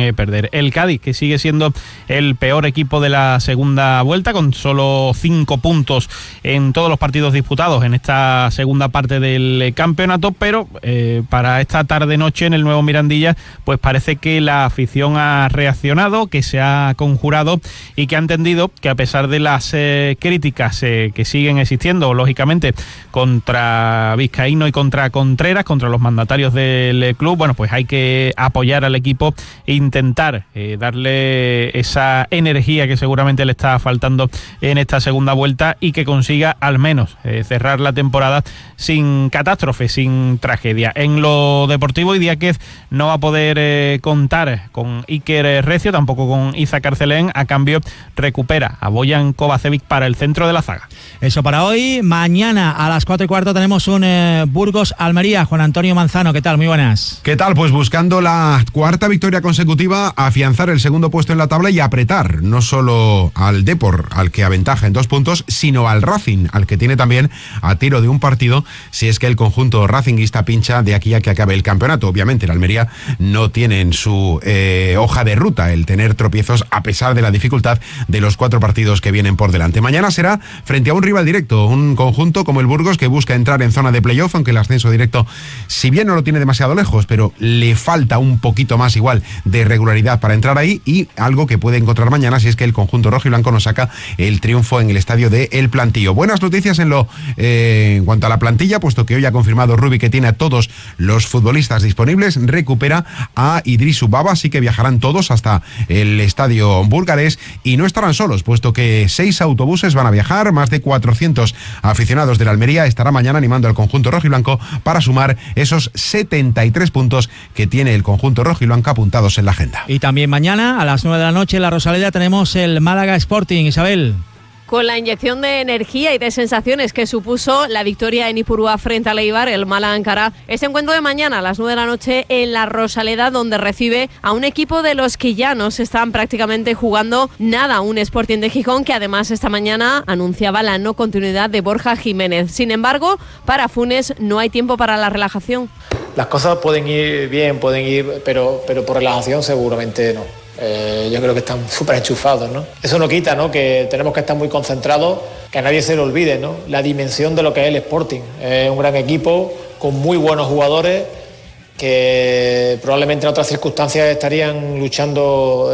perder. El Cádiz, que sigue siendo el peor equipo de la segunda vuelta, con solo 5 puntos en todos los partidos disputados en esta segunda parte del campeonato, pero para esta tarde-noche en el Nuevo Mirandilla, pues parece que la afición ha reaccionado, que se ha conjurado y que ha entendido que, a pesar de las críticas que siguen existiendo, lógicamente, contra Vizcaíno y contra Contreras, contra los mandatarios del club, bueno, pues hay que apoyar al equipo e intentar darle esa energía que seguramente le está faltando en esta segunda vuelta, y que consiga al menos cerrar la temporada sin catástrofe, sin tragedia. En lo deportivo, Idiáquez no va a poder contar con Iker Recio, tampoco con Iza Carcelén. A cambio, recupera a Bojan Kovacevic para el centro de la zaga. Eso para hoy. Mañana a las 4:15 tenemos un Burgos-Almería. Juan Antonio Manzano, ¿qué tal? Muy buenas. ¿Qué tal? Pues buscando la cuarta victoria consecutiva, afianzar el segundo puesto en la tabla y apretar no solo al Depor, al que aventaja en 2 puntos, sino al Racing, al que tiene también a tiro de un partido, si es que el conjunto racinguista pincha de aquí a que acabe el campeonato. Obviamente el Almería no tiene en su hoja de ruta el tener tropiezos, a pesar de la dificultad de los 4 partidos que vienen por delante. Mañana será frente a un rival directo, un conjunto como el Burgos, que busca entrar en zona de playoff, aunque el ascenso directo, si bien no lo tiene demasiado lejos, pero le falta un poquito más igual de regularidad para entrar ahí, y algo que puede encontrar mañana si es que el conjunto rojiblanco nos saca el triunfo en el estadio de El Plantío. Buenas noticias en cuanto a la plantilla, puesto que hoy ha confirmado Rubi que tiene a todos los futbolistas disponibles. Recupera a Idrisu Baba, así que viajarán todos hasta el estadio burgalés, y no estarán solos, puesto que 6 autobuses van a viajar. Más de 400 aficionados de la Almería estará mañana animando al conjunto rojiblanco para sumar esos 73 puntos que tiene el conjunto rojiblanco apuntados en la agenda. Y también mañana a las 9 de la noche en la Rosaleda tenemos el Málaga Sporting. Isabel. Con la inyección de energía y de sensaciones que supuso la victoria en Ipurúa frente al Eibar, el Málaga encara ese encuentro de mañana a las 9 de la noche en la Rosaleda, donde recibe a un equipo de los que ya no se están prácticamente jugando nada, un Sporting de Gijón que además esta mañana anunciaba la no continuidad de Borja Jiménez. Sin embargo, para Funes no hay tiempo para la relajación. Las cosas pueden ir bien, pero por relajación seguramente no. Yo creo que están súper enchufados, ¿no? Eso no quita, ¿no?, que tenemos que estar muy concentrados, que a nadie se le olvide, ¿no?, la dimensión de lo que es el Sporting. Es un gran equipo con muy buenos jugadores que probablemente en otras circunstancias estarían luchando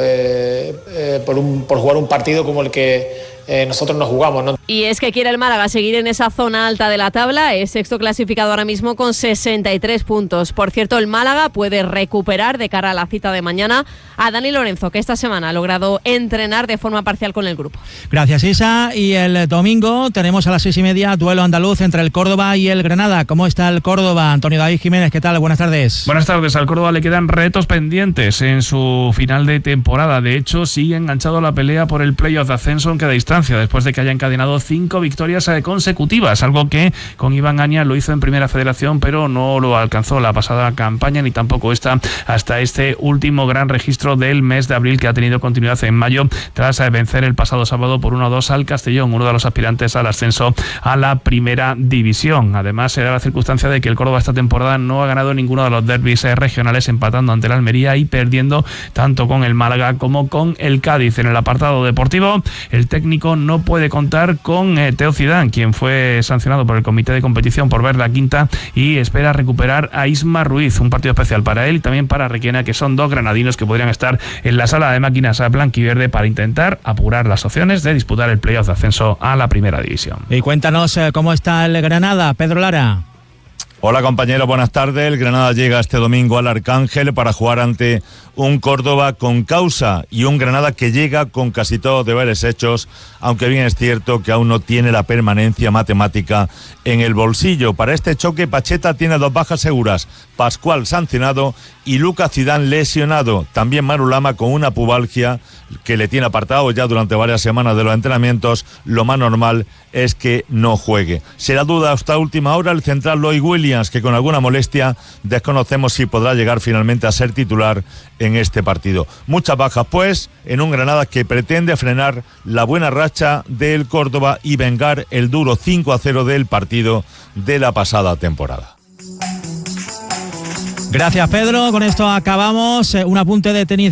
por jugar un partido como el que nosotros nos jugamos, ¿no? Y es que quiere el Málaga seguir en esa zona alta de la tabla, es sexto clasificado ahora mismo con 63 puntos. Por cierto, el Málaga puede recuperar de cara a la cita de mañana a Dani Lorenzo, que esta semana ha logrado entrenar de forma parcial con el grupo. Gracias, Isa. Y el domingo tenemos a las 6:30 duelo andaluz entre el Córdoba y el Granada. ¿Cómo está el Córdoba? Antonio David Jiménez, ¿qué tal? Buenas tardes. Buenas tardes. Al Córdoba le quedan retos pendientes en su final de temporada. De hecho, sigue enganchado a la pelea por el playoff de ascenso en cada instancia, después de que haya encadenado 5 victorias consecutivas, algo que con Iván Aña lo hizo en Primera Federación, pero no lo alcanzó la pasada campaña, ni tampoco esta hasta este último gran registro del mes de abril, que ha tenido continuidad en mayo tras vencer el pasado sábado por 1-2 al Castellón, uno de los aspirantes al ascenso a la Primera División. Además, se da la circunstancia de que el Córdoba esta temporada no ha ganado ninguno de los derbis regionales, empatando ante el Almería y perdiendo tanto con el Málaga como con el Cádiz. En el apartado deportivo, el técnico no puede contar con Teo Zidane, quien fue sancionado por el comité de competición por ver la quinta, y espera recuperar a Isma Ruiz, un partido especial para él y también para Requena, que son 2 granadinos que podrían estar en la sala de máquinas blanquiverde para intentar apurar las opciones de disputar el playoff de ascenso a la Primera División. Y cuéntanos cómo está el Granada, Pedro Lara. Hola compañero, buenas tardes. El Granada llega este domingo al Arcángel para jugar ante un Córdoba con causa y un Granada que llega con casi todos los deberes hechos, aunque bien es cierto que aún no tiene la permanencia matemática en el bolsillo. Para este choque, Pacheta tiene 2 bajas seguras: Pascual sancionado y Lucas Zidane lesionado. También Manu Lama con una pubalgia que le tiene apartado ya durante varias semanas de los entrenamientos. Lo más normal es que no juegue. Será duda hasta última hora el central Lloyd Williams, que con alguna molestia desconocemos si podrá llegar finalmente a ser titular en este partido. Muchas bajas pues en un Granada que pretende frenar la buena racha del Córdoba y vengar el duro 5-0 del partido de la pasada temporada. Gracias, Pedro. Con esto acabamos. Un apunte de tenis